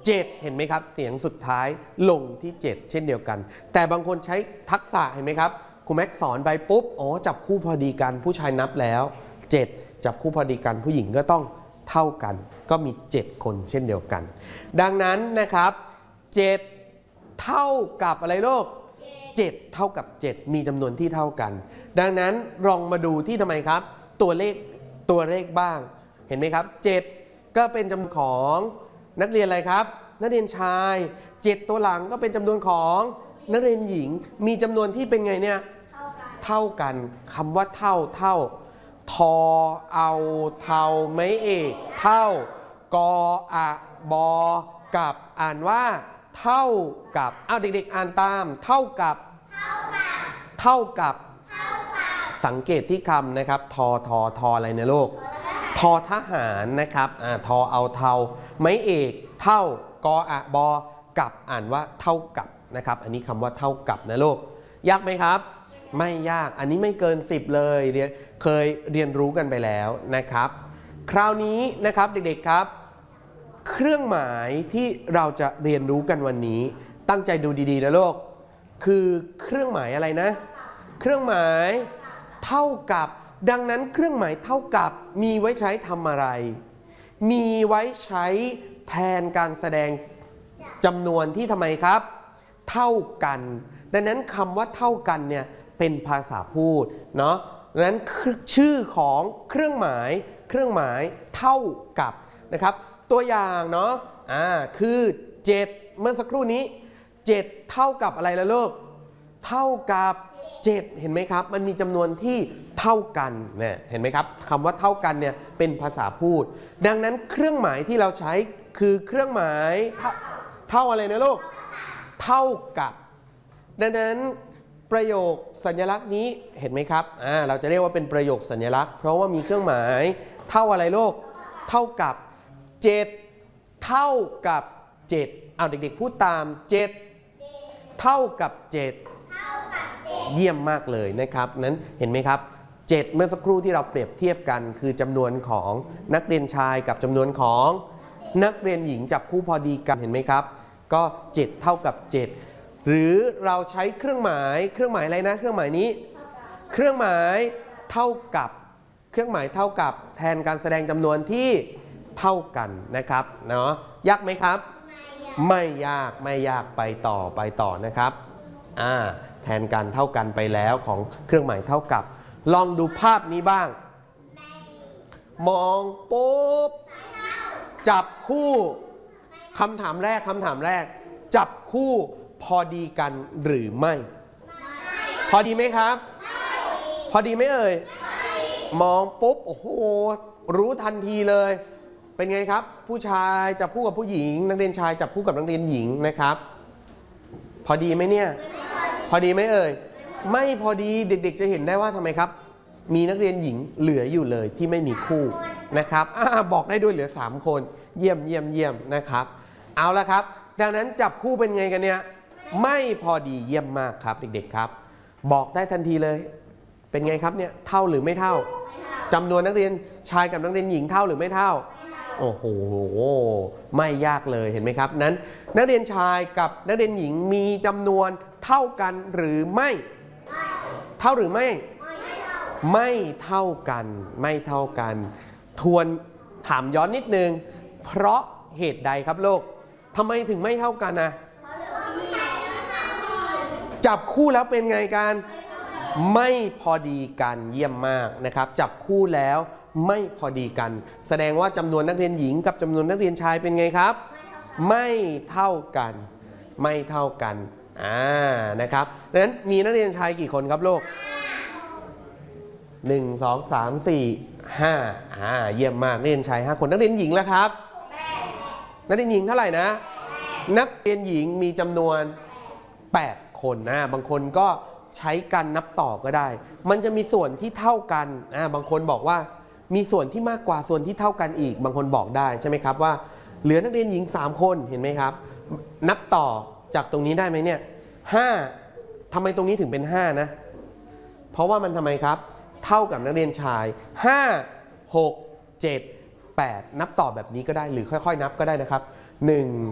7เห็นไหมครับเสียงสุดท้ายลงที่7เช่นเดียวกันแต่บางคนใช้ทักษะเห็นไหมครับครูแม็กสอนไปปุ๊บอ๋อจับคู่พอดีกันผู้ชายนับแล้ว7จับคู่พอดีกันผู้หญิงก็ต้องเท่ากันก็มี7คนเช่นเดียวกันดังนั้นนะครับ7เท่ากับอะไรลูก7เท่ากับ7มีจำนวนที่เท่ากันดังนั้นลองมาดูที่ทำไมครับตัวเลขบ้างเห็นไหมครับ7ก็เป็นจำนวนของนักเรียนอะไรครับนักเรียนชาย7ตัวหลังก็เป็นจำนวนของนักเรียนหญิงมีจำนวนที่เป็นไงเนี่ยเท่ากันคำว่าเท่าทอเอาเท่าไม้เอกเท่ากออะบอกัอ่านว่าเท่ากับเอาเด็กๆอ่านตามเท่ากับสังเกตที่คำนะครับทออะไรนะลูกทอทหารนะครับทอเอาเท่าไม้เอกเท่ากออะบอกัอ่านว่าเท่ากับนะครับอันนี้คำว่าเท่ากับนะลูกยากไหมครับไม่ยากอันนี้ไม่เกิน10เลยเคยเรียนรู้กันไปแล้วนะครับคราวนี้นะครับเด็กๆครับเครื่องหมายที่เราจะเรียนรู้กันวันนี้ตั้งใจดูดีๆนะลูกคือเครื่องหมายอะไรนะเครื่องหมายเท่ากับดังนั้นเครื่องหมายเท่ากับมีไว้ใช้ทำอะไรมีไว้ใช้แทนการแสดงจำนวนที่ทำไมครับเท่ากันดังนั้นคำว่าเท่ากันเนี่ยเป็นภาษาพูดเนาะดังนั้นชื่อของเครื่องหมายเท่ากับนะครับตัวอย่างเนาะคือ7เมื่อสักครู่นี้7เท่ากับอะไรล่ะลูกเท่ากับ7เห็นไหมครับมันมีจำนวนที่เท่ากันเนี่ยเห็นไหมครับคำว่าเท่ากันเนี่ยเป็นภาษาพูดดังนั้นเครื่องหมายที่เราใช้คือเครื่องหมายเท่าอะไรนะลูกเท่ากับดังนั้นประโยคสัญลักษณ์นี้เห็นไหมครับเราจะเรียกว่าเป็นประโยคสัญลักษณ์เพราะว่ามีเครื่องหมายเท่าอะไรลูกเท่ากับ7เท่ากับ7เอาเด็กๆพูดตาม7เท่ากับ7เยี่ยมมากเลยนะครับนั้นเห็นไหมครับ7เมื่อสักครู่ที่เราเปรียบเทียบกันคือจำนวนของนักเรียนชายกับจำนวนของนักเรียนหญิงจับคู่พอดีกันเห็นไหมครับก็7เท่ากับ7หรือเราใช้เครื่องหมายอะไรนะเครื่องหมายนี้เครื่องหมายเท่ากับแทนการแสดงจำนวนที่เท่ากันนะครับเนาะยากไหมครับไม่ยากไปต่อนะครับแทนกันเท่ากันไปแล้วของเครื่องหมายเท่ากับลองดูภาพนี้บ้างมองปุ๊บจับคู่คำถามแรกจับคู่พอดีกันหรือไม่พอดีไหมครับพอดีไหมเอ่ยมองปุ๊บโอ้โหรู้ทันทีเลยเป็นไงครับผู้ชายจับคู่กับผู้หญิงนักเรียนชายจับคู่กับนักเรียนหญิงนะครับพอดีไหมเนี่ยพอดีไหมเอ่ยไม่พอดีเด็กๆจะเห็นได้ว่าทำไมครับมีนักเรียนหญิงเหลืออยู่เลยที่ไม่มีคู่นะครับบอกได้ด้วยเหลือ3คนเยี่ยมนะครับเอาละครับดังนั้นจับคู่เป็นไงกันเนี่ยไม่พอดีเยี่ยมมากครับเด็กๆครับบอกได้ทันทีเลยเป็นไงครับเนี่ยเท่าหรือไม่เท่าจำนวนนักเรียนชายกับนักเรียนหญิงเท่าหรือไม่เท่าโอ้โหไม่ยากเลยเห็นไหมครับนั้นนักเรียนชายกับนักเรียนหญิงมีจำนวนเท่ากันหรือไม่เท่าหรือไม่เท่ากันทวนถามย้อนนิดนึงเพราะเหตุใดครับโลกทำไมถึงไม่เท่ากันนะจับคู่แล้วเป็นไงกันไม่พอดีกันเยี่ยมมากนะครับจับคู่แล้วไม่พอดีกันแสดงว่าจำนวนนักเรียนหญิงกับจำนวนนักเรียนชายเป็นไงครับไม่เท่ากันนะครับดังนั้นมีนักเรียนชายกี่คนครับลูก1 2 3 4 5เยี่ยมมากนักเรียนชาย5คนนักเรียนหญิงแล้วครับนักเรียนหญิงเท่าไหร่นะนักเรียนหญิงมีจำนวน8คนบางคนก็ใช้การนับต่อก็ได้มันจะมีส่วนที่เท่ากันบางคนบอกว่ามีส่วนที่มากกว่าส่วนที่เท่ากันอีกบางคนบอกได้ใช่ไหมครับว่าเหลือนักเรียนหญิง3คนเห็นไหมครับนับต่อจากตรงนี้ได้ไหมเนี่ย5ทำไมตรงนี้ถึงเป็น5นะเพราะว่ามันทำไมครับเท่ากับนักเรียนชาย5 6 7 8นับต่อแบบนี้ก็ได้หรือค่อยๆนับก็ได้นะครับ1